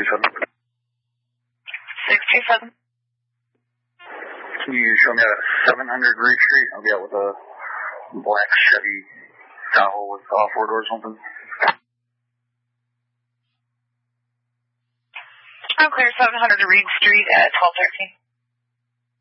627. 627. Can you show me at 700 Reed Street? I'll be out with a black Chevy Tahoe with off-road or something. I'm clear 700 Reed Street at 1213.